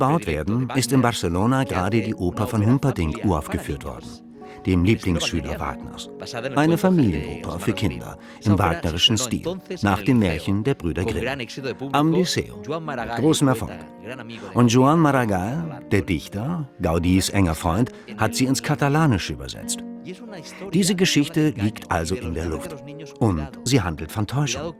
gebaut werden, ist in Barcelona gerade die Oper von Humperdinck uraufgeführt worden, dem Lieblingsschüler Wagners. Eine Familienoper für Kinder im wagnerischen Stil, nach den Märchen der Brüder Grimm. Am Liceo. Großem Erfolg. Und Joan Maragall, der Dichter, Gaudís enger Freund, hat sie ins Katalanische übersetzt. Diese Geschichte liegt also in der Luft. Und sie handelt von Täuschung.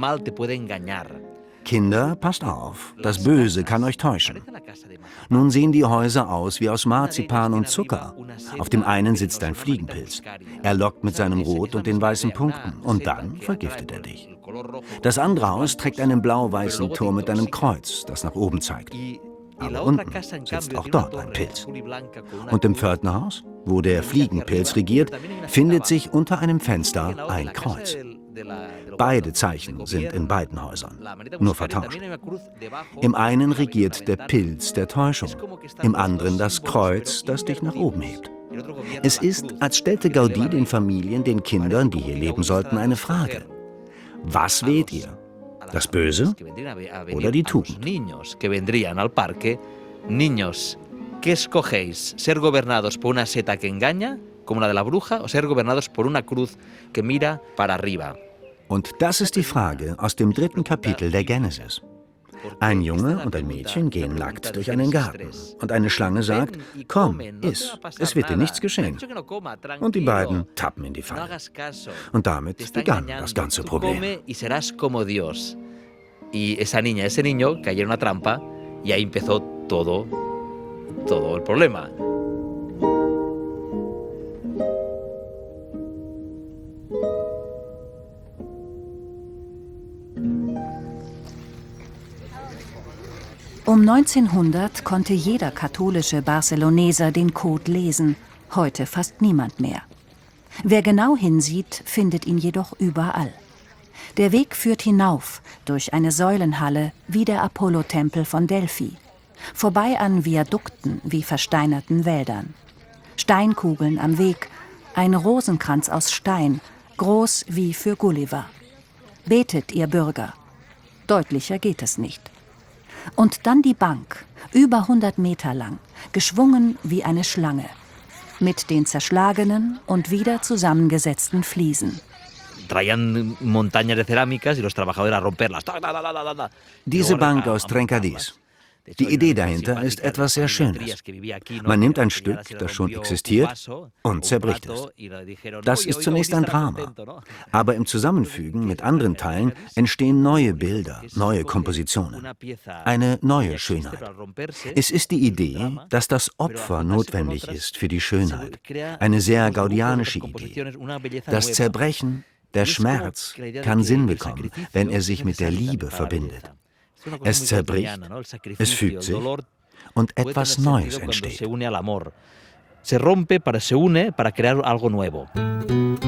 Kinder, passt auf, das Böse kann euch täuschen. Nun sehen die Häuser aus wie aus Marzipan und Zucker. Auf dem einen sitzt ein Fliegenpilz. Er lockt mit seinem Rot und den weißen Punkten und dann vergiftet er dich. Das andere Haus trägt einen blau-weißen Turm mit einem Kreuz, das nach oben zeigt. Aber unten sitzt auch dort ein Pilz. Und im Pförtnerhaus, wo der Fliegenpilz regiert, findet sich unter einem Fenster ein Kreuz. Beide Zeichen sind in beiden Häusern, nur vertauscht. Im einen regiert der Pilz der Täuschung, im anderen das Kreuz, das dich nach oben hebt. Es ist, als stellte Gaudí den Familien, den Kindern, die hier leben sollten, eine Frage. Was wählt ihr? Das Böse oder die Tugend? Niños, ¿qué escogéis? ¿Ser gobernados por una seta que engaña, como la de la bruja, o ser gobernados por una cruz que mira para arriba? Und das ist die Frage aus dem 3. Kapitel der Genesis. Ein Junge und ein Mädchen gehen nackt durch einen Garten. Und eine Schlange sagt, komm, iss, es wird dir nichts geschehen. Und die beiden tappen in die Falle. Und damit begann das ganze Problem. Y esa niña, ese niño cayeron en una trampa y ahí empezó todo el problema. Um 1900 konnte jeder katholische Barceloneser den Code lesen, heute fast niemand mehr. Wer genau hinsieht, findet ihn jedoch überall. Der Weg führt hinauf, durch eine Säulenhalle wie der Apollo-Tempel von Delphi, vorbei an Viadukten wie versteinerten Wäldern. Steinkugeln am Weg, ein Rosenkranz aus Stein, groß wie für Gulliver. Betet, ihr Bürger. Deutlicher geht es nicht. Und dann die Bank, über 100 Meter lang, geschwungen wie eine Schlange, mit den zerschlagenen und wieder zusammengesetzten Fliesen. Diese Bank aus Trencadís. Die Idee dahinter ist etwas sehr Schönes. Man nimmt ein Stück, das schon existiert, und zerbricht es. Das ist zunächst ein Drama. Aber im Zusammenfügen mit anderen Teilen entstehen neue Bilder, neue Kompositionen. Eine neue Schönheit. Es ist die Idee, dass das Opfer notwendig ist für die Schönheit. Eine sehr gaudianische Idee. Das Zerbrechen, der Schmerz kann Sinn bekommen, wenn er sich mit der Liebe verbindet. Es zerbricht, es fügt sich und etwas Neues entsteht. Se rompe, se une para crear algo nuevo.